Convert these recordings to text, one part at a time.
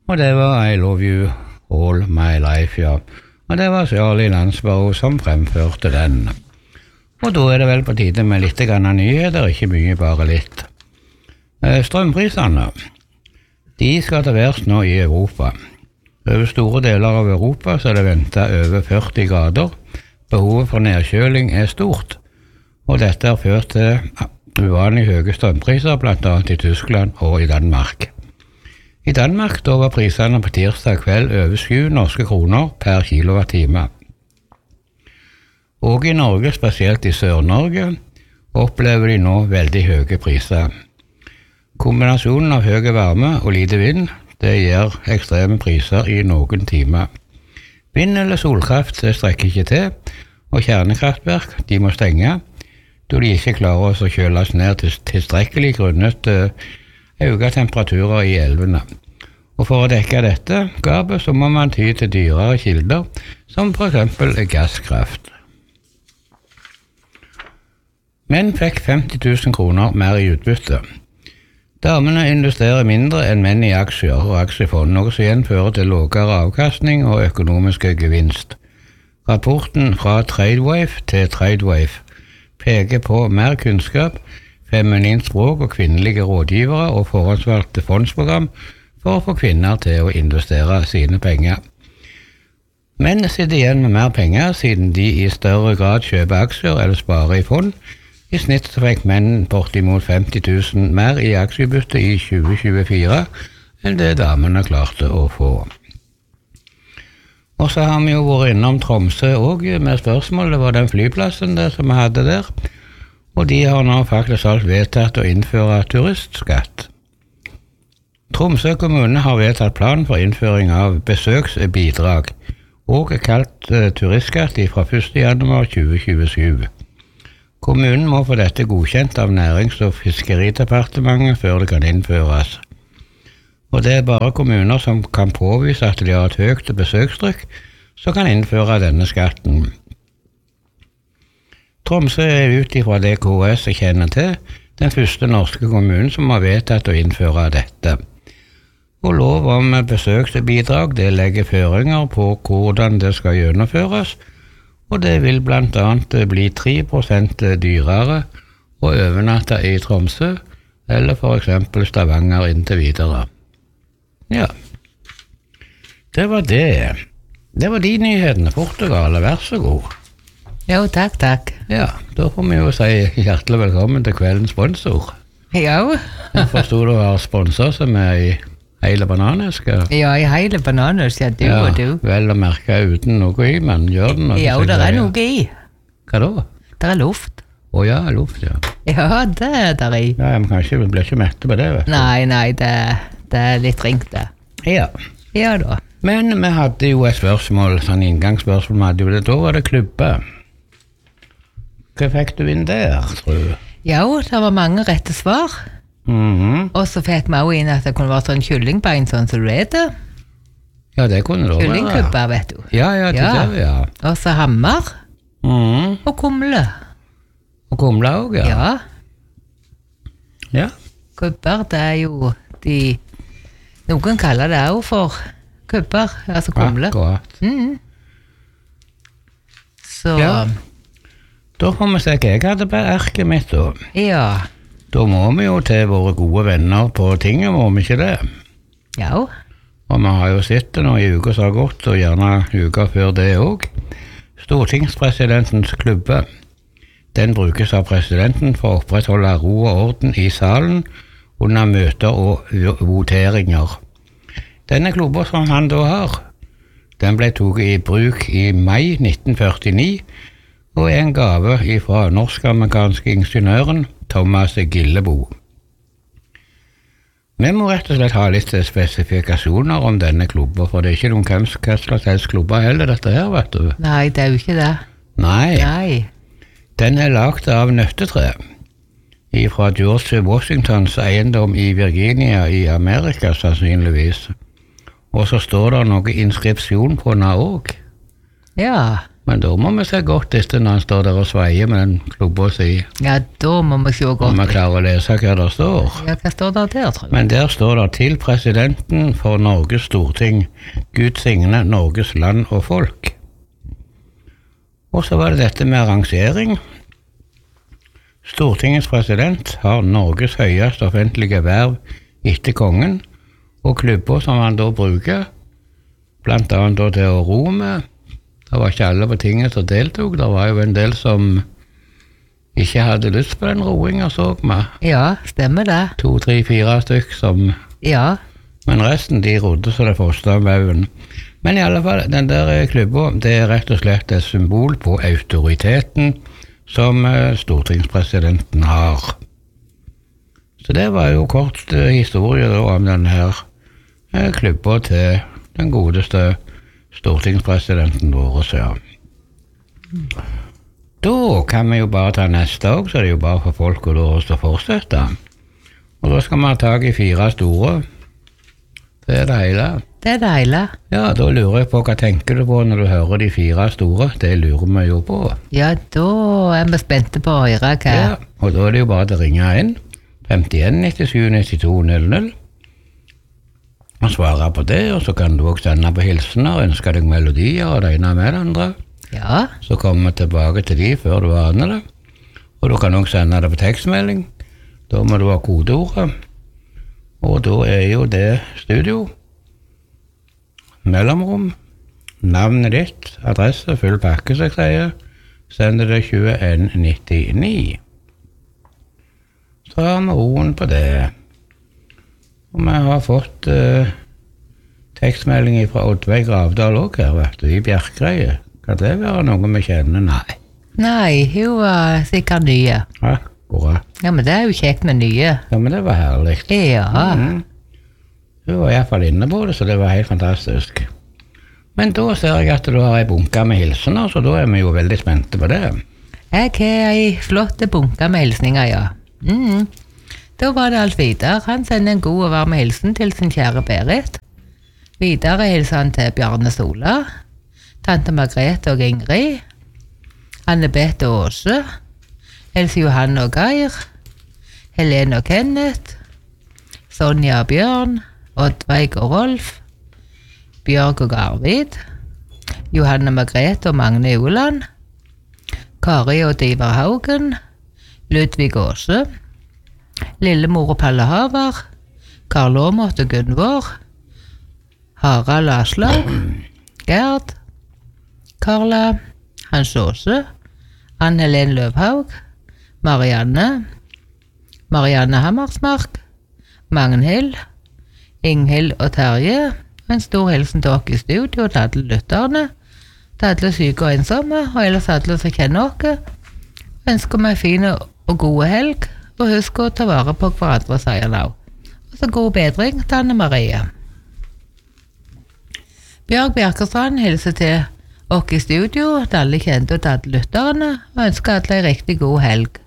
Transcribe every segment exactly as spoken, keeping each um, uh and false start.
Og det var I Love You All My Life, ja. Og det var Shirley Landsborough som fremførte den. Og da er det vel på tide med litt grann nyheter, ikke mye, bare litt. Strømprisene, de skal til værs nå i Europa. Over store deler av Europa så er det ventet over førti grader. Behovet for nedkjøling er stort, og dette har ført til uvanlig høye strømpriser, blant annet i Tyskland og i Danmark. I Danmark da var prisene på tirsdag kveld over sju norske kroner per kilowattime. Og i Norge, spesielt i Sør-Norge, opplever de nå veldig høye priser. Kombinasjonen av høy varme og lite vind, det gir ekstreme priser i noen timer. Vind eller solkraft strekker ikke til, og kjernekraftverk de må stenge, da de ikke klarer å kjøles ned til tilstrekkelig grunnet øke temperaturer i elvene. Og for å dekke dette gapet så må man ty til dyrere kilder, som for eksempel gasskraft. Menn fikk femti tusen kroner mer i utbytte. Damene investerer mindre enn menn i aksjer og aksjefond, noe som igjen fører til lavere avkastning og økonomiske gevinst. Rapporten fra Tradewave til Tradewave peker på mer kunnskap, feminint språk og kvinnelige rådgivere og forhåndsvalgte fondsprogram for å få kvinner til å investere sine penger. Menn sitter igjen med mer penger siden de i større grad kjøper aksjer eller sparer i fond. I snitt så fikk menn bortimot femti tusen mer i aksjebytte i tjue tjuefire enn det damene klarte å få. Og så har vi jo vært innom Tromsø også med spørsmål. Det var den flyplassen der som vi hadde der, og de har nå faktisk alt vedtatt å innføre turistskatt. Tromsø kommune har vedtatt plan for innføring av besøksbidrag, og er kalt uh, turistskatt fra første januar tjue tjuesju. Kommunen må få dette godkjent av Nærings- og Fiskeridepartementet før det kan innføres. Og det er bare kommuner som kan påvise at de har et høyt besøkstrykk, som kan innføre denne skatten. Tromsø er ut ifra det K S kjenner til, den første norske kommunen som har vedtatt å innføre dette. Og lov om besøksbidrag, det legger føringer på hvordan det skal gjennomføres, og det vil blant annet bli tre prosent dyrere å overnatte i Tromsø, eller for eksempel Stavanger inntil videre. Ja, det var det. Det var de nyhetene. Portugal, vær så god. Jo, takk, takk. Ja, da får vi jo si hjertelig velkommen til kveldens sponsor. Jo. Jeg forstod du har sponsor som er i hele bananeske. Ja, i hele bananeske, du ja, og du. Vel å merke uten noe i, men gjør den noe. Ja, det er noe i. Hva da? Det er luft. Å ja, luft, ja. Ja, det er der i. Ja, men kanskje vi blir ikke mette på det, vet du. Nei, nei, det, det er litt ringt det. Ja. Ja da. Men vi hadde jo et spørsmål, sånn inngangsspørsmål, vi hadde jo det, da var det klubbe. Hva fikk du inn der, tror du? Ja, det var mange rette svar. Mhm. Og så fikk vi også inn at det kunne være sånn kyllingbein, sånn som du vet det. Ja, det kunne det også være. Kyllingkubber, vet du. Ja, ja, det Ja. ser vi, ja. Og så hammer Mhm. og kumle. Og kumle også, ja. Ja, Ja. kubber, det er jo de... Noen kaller det også for kubber, altså kumle. Akkurat. Mhm. Så, Ja. Da får vi se hva jeg hadde på erket mitt da. ja. Da må vi jo til våre gode venner på tinget, må vi ikke det? Ja, Og vi har jo sett det nå i uka som har gått, og gjerne uka før det også. Stortingspresidentens klubbe. Den brukes av presidenten for å opprettholde ro og orden i salen under møter og voteringer. Denne klubben som han da har, den ble tatt i bruk i mai nitten førtini, og er en gave fra norsk-amerikanske ingeniøren Thomas Gillebo. Vi må rett og slett ha litt spesifikasjoner om denne klubben, for det er ikke noen hvem slags klubber heller dette her, vet du. nei, det er jo ikke det. Nei, Nei. den er lagt av nøttetre, fra George Washingtons eiendom i Virginia i Amerika, sannsynligvis. Og så står det noe inskripsjon på den også. Ja, Men da må vi se godt etter når han står der og sveier med den klubba si. Ja, da må vi se godt. Om vi klarer å lese hva det står. Ja, hva står der der, tror jeg? Men der står det til presidenten for Norges Storting, Gud signe Norges land og folk. Og så var det dette med rangering. Stortingets president har Norges høyeste offentlige verv etter kongen, og klubber som han da bruker, blant annet da til å ro med. Det var ikke alle på tinget som deltog, det var jo en del som ikke hadde lyst på den roingen, så vi. Ja, stemmer det. To, tre, fire stykk som... Ja. Men resten, de rodde så det første av baugen. Men i alle fall, den der klubba, det er rett og slett et symbol på autoriteten som stortingspresidenten har. Så det var jo kort historie da om denne her klubba til den godeste stortingspresidenten vår, så. Da kan vi jo bare ta neste år, så det er jo bare for folk å da å fortsette. Og da skal vi ha tag i fire store. Det er det hele. Det er det hele. Ja, da lurer jeg på hva tenker du på når du hører de fire store. Det lurer vi jo på. Ja, da er vi spente på å høre hva. Ja, og da er det jo bare til å ringe inn. femtien nittisju nittito null null. Og svare på det, og så kan du også sende på hilsener og ønske deg melodier og det ene med det andre. Ja. Så kommer vi tilbake til de før du aner det. Og du kan også sende det på tekstmelding. Da må du ha kodeordet. Og da er jo det studio, mellomrom, navnet ditt, adresse, full pakke, så jeg sier, sender det tjueen nittini. Så har vi roen på det. Og vi har fått uh, tekstmelding fra Oddveig Gravdal også her, vet du, i Bjerkreie. Kan det være noe vi kjenner? Nei. Nei, hun var sikkert nye. Ja, bra. Ja, men det er jo kjekt med nye. Ja, men det var herlig. Ja. Mm. Hun var i hvert fall inne på det, så det var helt fantastisk. Men da ser jeg at du har en bunke med hilsener, så da er vi jo veldig spente på det. Jeg har en flott bunke med hilsninger, ja. Mm. Da var det Alf Vidar. Han sender en god og varm hilsen til sin kjære Berit. Videre hilser han til Bjarne Sola, tante Margrethe og Ingrid, Anne-Bette og Åse, Else Johanne og Geir, Helene og Kenneth, Sonja og Bjørn, Oddveig og Rolf, Bjørg og Arvid, Johanne Margrethe og Magne Uland, Kari og Divar Haugen, Ludvig Åse, Lillemor og Palle Havar, Karl Åmort og Gunvor, Harald Aslag, Gerd, Karla, Hans Åse, Ann-Helene Løvhaug, Marianne, Marianne Hammersmark, Magnhild, Inghild og Terje, en stor hilsen til dere i studio og til alle lytterne, til alle syke og ensomme, og ellers alle som kjenner dere. Ønsker meg fin og gode helg, og husk å ta vare på hverandre, sier nå. Og så god bedring til Anne Marie. Bjørg Bjerkestrand hilser til dere i studio, til alle kjente og til alle lytterne, og ønsker alle en riktig god helg.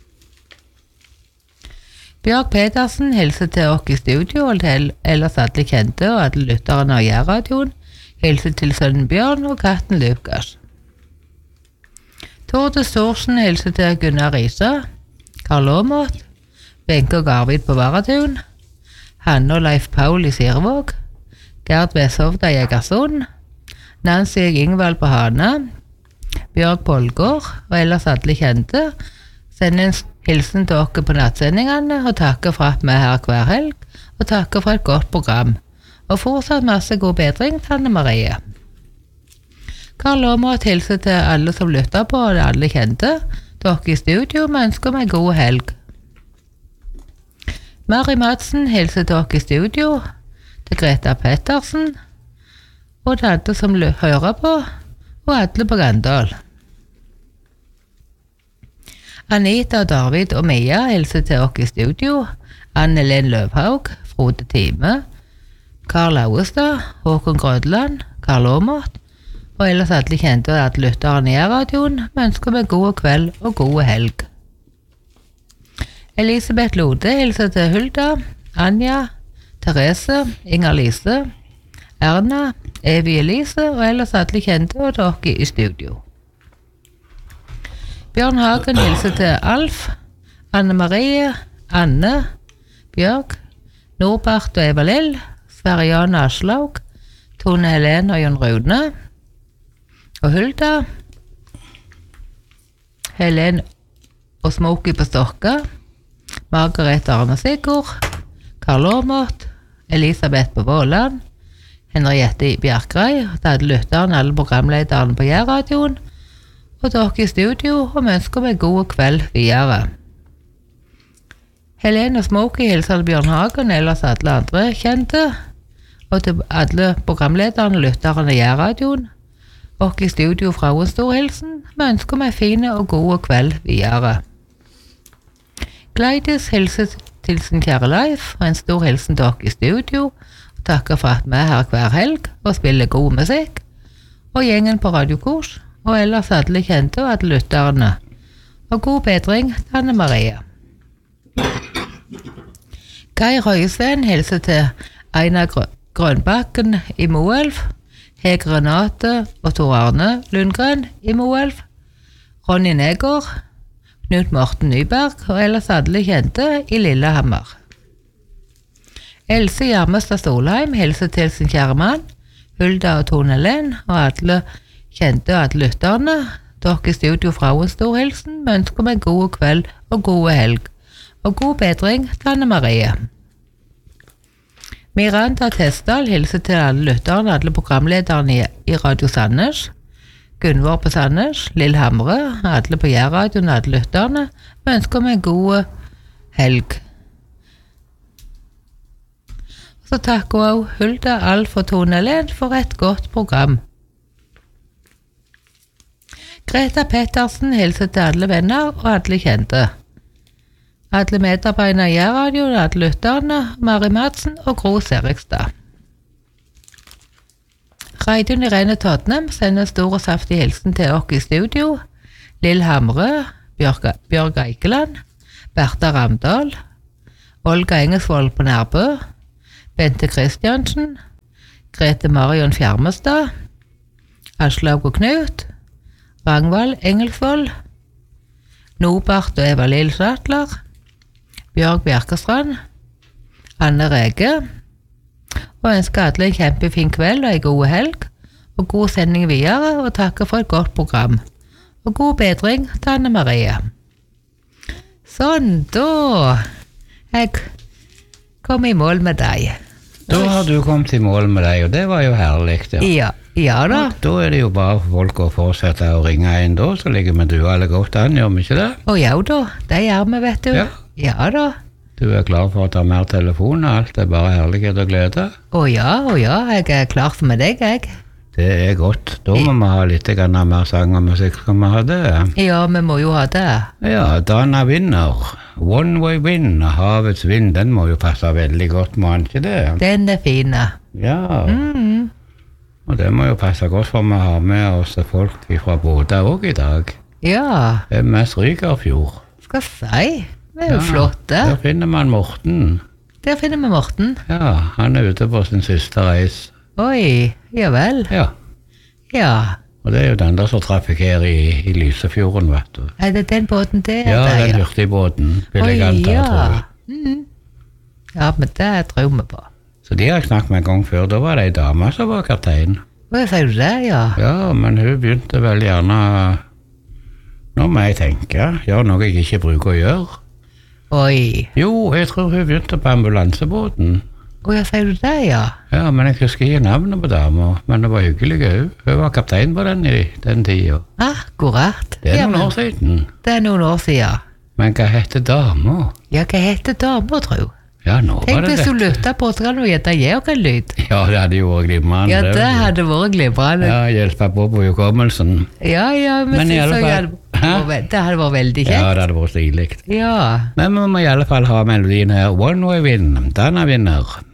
Bjørg Pedersen hilser til dere i studio, og til ellers alle kjente og alle lytterne av Jærradioen, hilser til sønnen Bjørn og katten Lukas. Torde Storsen hilser til Gunnar Risa, Karl Åmort, Benke og Arvid på Varatun, Hanne og Leif Paul i Sirvåg, Gerd Veshovda i Egersund, Nancy og Ingvald på Hana, Bjørg Polgård og ellers alle kjente, sender en hilsen til dere på nattsendingene og takker for at vi er her hver helg, og takker for et godt program, og fortsatt masse god bedring til Anne Marie. Karl Åmort hilser til alle som lytter på og alle kjente, dere i studio, men ønsker meg god helg. Mari Madsen hilser til dere i studio, til Greta Pettersen, og til alle som hører på, og alle på Gandal. Anita, David og Mia hilser til dere i studio, Anne-Helene Løvhaug, Frode Time, Karl Auestad, Håkon Grødland, Karl Åmort, og ellers alle kjente og alle lytterne i radioen, men ønsker meg god kveld og god helg. Elisabeth Lode hilser til Hulda, Anja, Therese, Inger-Lise, Erna, Evy Elise og ellers alle kjente og dere i studio. Bjørn Hagen hilser til Alf, Anne Marie, Anne, Bjørg, Norbert og Eva Lill, Sverre-Jan Aslaug, Tone Helene og Jon Rune, og Hulda, Helen og Smokey på Stokka, Margaret Arne Sigurd, Karl Åmot, Elisabeth på Våland, Henriette Bjerkrei, og alle lytterne, alle programlederne på Jærradioen, og dere i studio, og vi ønsker meg god kveld videre. Helene og Smokey hilser til Bjørn Hagen, ellers alle andre kjente, og til alle programlederne og lytterne i Jærradioen, og i studio fra en stor hilsen, vi ønsker meg fine og gode kveld videre. Gleidis hilser til sin kjære Leif, og en stor hilsen til dere i studio, og takker for at vi er her hver helg og spiller god musikk, og gjengen på Radio Kors, og ellers alle kjente og alle lytterne. Og god bedring til Anne Marie. Geir Høyesven hilser til Einar Grø Grønbakken i Moelv, Hege Renate og Tor Arne Lundgren i Moelv, Ronny Negård, Knut Morten Nyberg og ellers alle kjente i Lillehammer. Else Gjermestad Solheim hilser til sin kjære mann, Hulda og Tone Len, og alle kjente og alle lytterne. Dere i studio fra en stor hilsen, vi ønsker meg god kveld og god helg, og god bedring til Anne Marie. Miranda Tesdal hilser til alle lytterne, alle programlederne i, i Radio Sandnes, Gunvor på Sandnes, Lill Hamre, alle på Jærradioen, alle lytterne. Vi ønsker meg god helg. Så takker også Hulda, Alf og Tone Len for et godt program. Greta Pettersen hilser til alle venner og alle kjente. Alle medarbeidere i Jærradioen, alle lytterne, Mari Madsen og Gro Serikstad. Reidun Irene Todnem sender stor og saftig hilsen til oss i studio, Lill Hamre, Bjørg, Bjørg Eikeland, Bertha Ramdal, Olga Engesvold på Nærbø, Bente Kristiansen, Grete Marion Fjermestad, Aslaug og Knut, Rangvald Engelsvold, Nobart og Eva Lill Sattler, Bjørg Bjerkestrand, Anne Rege, og ønsker alle en kjempefin kveld og en god helg, og god sending videre, og takker for et godt program. Og god bedring til Anne Marie. Sånn, da jeg kom i mål med deg. Da har du kommet i mål med deg, og det var jo herlig. Ja, ja, ja da. Og da er det jo bare for folk å fortsette å ringe inn da, så ligger vi du alle godt an, gjør vi ikke det? Å ja da, det gjør vi, vet du. Ja. Ja da. Du er klar for å ta mer telefon, og alt er bare herlighet og glede? Å ja, å ja, jeg er klar for med deg, jeg. Det er godt. Da må vi ha litt grann mer sang og musikk, skal vi ha det? Ja, vi må jo ha det. Ja, Dana Vinner. One Way Wind, Havets vind, den må jo passe veldig godt, må han ikke det? Den er fine. Ja. Mm. Og det må jo passe godt, for vi har med oss folk fra Båda også i dag. Ja. Det er mest Rygerfjord. Skal si, det er jo Ja, flott det. Der finner man Morten. Der finner vi Morten. Ja, han er ute på sin siste reis. Oi, ja vel. Ja, Ja, og det er jo den der som trafikkerer i, i Lysefjorden, vet du. er det den båten det er Ja, der, den hurtigbåten, vil jeg anta, ja. tror jeg. Mm. Ja, men det tror vi på. Så de har jeg snakket med en gang før, da var det en dame som var kaptein. Hva sier du det, ja? Ja, men hun begynte vel gjerne, nå må jeg tenke, gjør noe jeg ikke bruker å gjøre. Oi, Jo, jeg tror hun begynte på ambulansebåten. hva sier du det, ja? Ja, men jeg husker ikke navnet på dama, men det var hyggelig hun. Hun var kaptein på den i den tiden. Akkurat. Det er Ja, noen men år siden. Det er noen år siden. Men hva heter dama? Ja, hva heter damer, tro? Ja, nå var Tenk det hvis du dette. lytter på, så kan du gjette jeg en lyd. Ja, det hadde jo vært glimrende. Ja, det hadde vært glimrende. Ja, hjelpe på på hukommelsen. Ja, ja, men, Men i så- alle så fall- hadde- Hæ? det hadde vært veldig Ja, kjekt. det hadde vært stilig. Ja. Men vi må i alle fall ha melodien her. One Way Wind, Dana Vinner.